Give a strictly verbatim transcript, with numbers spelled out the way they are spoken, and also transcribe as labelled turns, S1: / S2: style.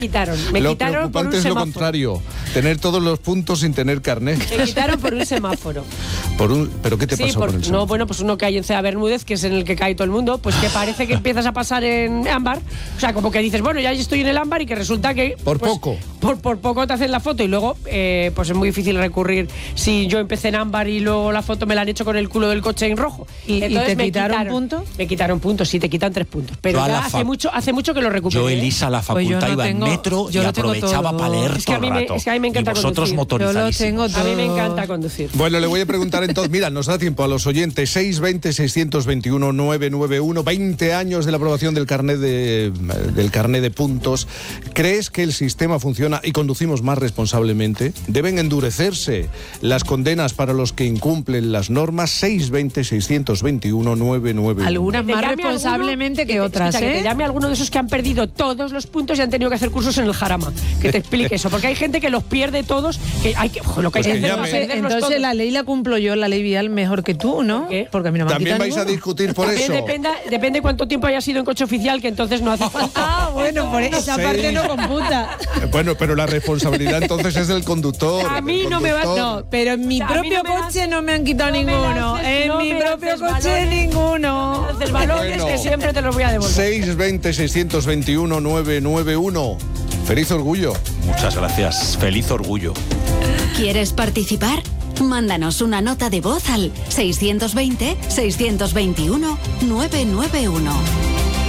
S1: quitaron. Me
S2: lo
S1: quitaron por un
S2: preocupante es lo
S1: semáforo.
S2: contrario, tener todos los puntos sin tener carnet.
S1: Me quitaron por un semáforo.
S2: Por un, ¿Pero qué te
S1: Sí,
S2: pasó
S1: por,
S2: por el
S1: no,
S2: semáforo?
S1: bueno, pues uno que hay en Cea Bermúdez, que es en el que cae todo el mundo, pues que parece que empiezas a pasar en ámbar. O sea, como que dices, bueno, ya estoy en el ámbar y que resulta que...
S2: Por
S1: pues,
S2: poco.
S1: Por, por poco te hacen la foto y luego, eh, pues es muy difícil recurrir si yo empecé en ámbar y luego la foto me la han hecho con el culo del coche en rojo.
S3: ¿Y,
S1: Entonces
S3: y te
S1: me
S3: quitaron puntos?
S1: Me quitaron puntos, sí, te quitan tres puntos. Pero
S4: Yo a
S1: ya
S4: la
S1: hace
S4: fac-
S1: mucho, hace mucho que lo recuperé.
S4: Yo,
S1: ¿eh?
S4: Elisa, a la
S3: Pues yo
S4: facultad
S3: no
S4: iba
S3: tengo-
S4: en metro
S3: yo
S4: y
S3: lo tengo
S4: aprovechaba
S3: todo.
S4: para leer
S1: Es que a
S4: todo
S1: mí
S4: el
S1: me-
S4: rato.
S1: es que a mí me encanta
S4: y vosotros
S1: conducir.
S3: Yo lo
S4: motorizadísimos.
S3: tengo
S1: A mí me
S3: todo.
S1: encanta conducir.
S2: Bueno, le voy a preguntar entonces, mira, nos da tiempo a los oyentes, seis veinte, seiscientos veintiuno, novecientos noventa y uno, veinte años de la aprobación del carnet de, del carnet de puntos. ¿Crees que el sistema funciona y conducimos más responsablemente? ¿Deben endurecerse las condenas para los que incumplen las normas? seis veinte, seiscientos veintiuno, novecientos noventa y uno.
S3: Algunas
S1: Que te
S3: más
S1: llame
S3: responsablemente
S1: alguno-
S3: que
S1: te-
S3: otras,
S1: escucha, que
S3: ¿eh?
S1: te llame alguno de esos que han perdido todos los puntos y han tenido que hacer cursos en el Jarama. Que te explique eso. Porque hay gente que los pierde todos. Que hay que, ojo, lo que hay
S2: Pues
S1: que
S2: que
S1: hacer
S2: llame.
S1: es perderlos
S3: Entonces
S1: todos.
S3: la ley la cumplo yo, la ley vial, mejor que tú, ¿no?
S1: ¿Por qué?
S3: Porque a mí no me han
S2: También
S3: quitado
S2: vais a
S3: ninguno.
S2: discutir por
S1: También
S2: eso.
S1: depende, depende cuánto tiempo haya sido en coche oficial, que entonces no hace falta.
S3: Ah, bueno, por esa
S2: Sí.
S3: parte no computa.
S2: Eh, Bueno, pero la responsabilidad entonces es del conductor.
S1: A mí
S2: del
S1: no me va-
S2: conductor.
S3: No, pero en mi
S1: O sea, a mí
S3: propio
S1: no me
S3: coche
S1: das-
S3: no me han quitado
S1: no me
S3: ninguno.
S1: lances-
S3: En
S1: no
S3: mi
S1: me
S3: propio
S1: lances
S3: coche
S1: balones.
S3: ninguno.
S1: Entonces, valores
S2: Bueno.
S1: que siempre te los voy a devolver.
S2: seis veinte, seiscientos veintiuno, novecientos noventa y uno. Feliz orgullo.
S4: Muchas gracias. Feliz orgullo.
S5: ¿Quieres participar? Mándanos una nota de voz al seiscientos veinte, seiscientos veintiuno, novecientos noventa y uno.